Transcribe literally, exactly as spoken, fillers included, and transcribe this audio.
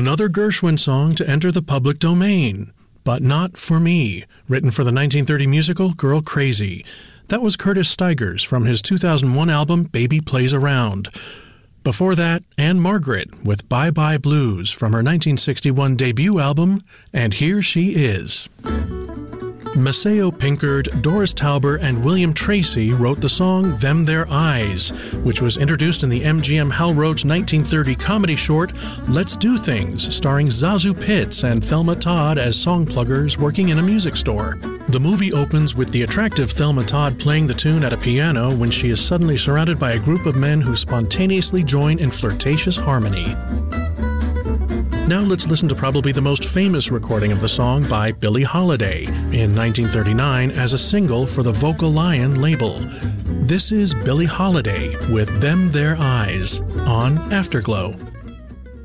Another Gershwin song to enter the public domain, But Not For Me, written for the nineteen thirty musical Girl Crazy. That was Curtis Stigers from his two thousand one album Baby Plays Around. Before that, Anne Margaret with Bye Bye Blues from her nineteen sixty-one debut album, And Here She Is. Maceo Pinkard, Doris Tauber, and William Tracy wrote the song Them Their Eyes, which was introduced in the M G M Hal Roach nineteen thirty comedy short Let's Do Things, starring Zazu Pitts and Thelma Todd as song pluggers working in a music store. The movie opens with the attractive Thelma Todd playing the tune at a piano when she is suddenly surrounded by a group of men who spontaneously join in flirtatious harmony. Now let's listen to probably the most famous recording of the song by Billie Holiday in nineteen thirty-nine as a single for the Vocal Lion label. This is Billie Holiday with Them Their Eyes on Afterglow.